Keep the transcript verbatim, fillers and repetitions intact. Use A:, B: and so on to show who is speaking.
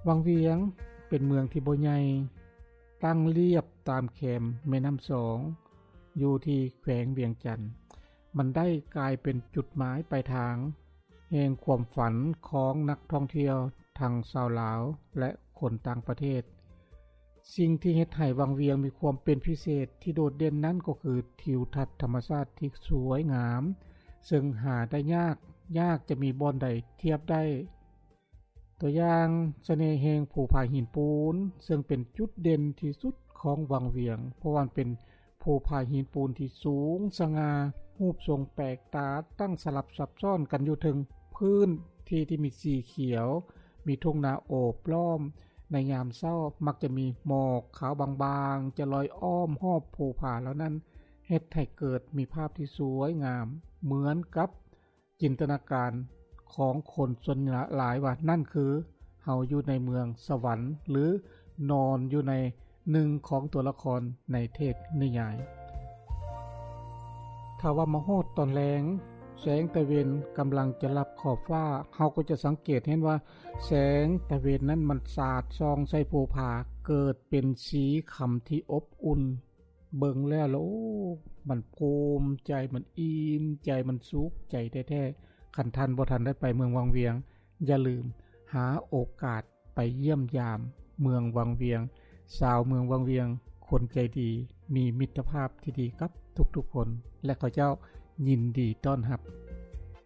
A: วังเวียงเป็นเมืองที่บ่ใหญ่ตั้งเรียบตามแคมแม่น้ำสองอยู่ที่แขวงเวียงจันทน์มันได้กลายเป็นจุดหมายปลายทางแห่งความฝันของนักท่องเที่ยวทั้งชาวลาวและคนต่างประเทศสิ่งที่เฮ็ดให้วังเวียงมีความเป็นพิเศษที่โดดเด่นนั้นก็คือทิวทัศน์ธรรมชาติที่สวยงามซึ่งหาได้ยากยากจะมีบ่อนใดเทียบได้ตัวอย่างเสน่ห์แห่งภูผาหินปูนซึ่งเป็นจุดเด่นที่สุดของวังเวียงเพราะว่าเป็นภูผาหินปูนที่สูงสง่ารูปทรงแปลกตาตั้งสลับซับซ้อนกันอยู่ถึงพื้นที่ที่มีสีเขียวมีทุ่งนาโอบล้อมในยามเช้ามักจะมีหมอกขาวบางๆจะลอยอ้อมรอบภูผาแล้วนั้นเฮ็ดให้เกิดมีภาพที่สวยงามเหมือนกับจินตนาการของคนส่วนหลายว่านั่นคือเฮาอยู่ในเมืองสวรรค์หรือนอนอยู่ในหนึ่งของตัวละครในเทพนิยายถ้าว่ามาโฮดตอนแลงแสงตะเวนกำลังจะรับขอบฟ้าเฮาก็จะสังเกตเห็นว่าแสงตะเวนนั้นมันสาดส่องใส่ภูผาเกิดเป็นสีขำที่อบอุ่นเบิ่งแล้วโอ้มันภูมิใจมันอิ่มใจมันสุขใจแท้ๆคันท่านบ่ทันได้ไปเมืองวังเวียงอย่าลืมหาโอกาสไปเยี่ยมยามเมืองวังเวียงชาวเมืองวังเวียงคนใจดีมีมิตรภาพที่ดีกับทุกๆคนและเขาเจ้ายินดีต้อนรับ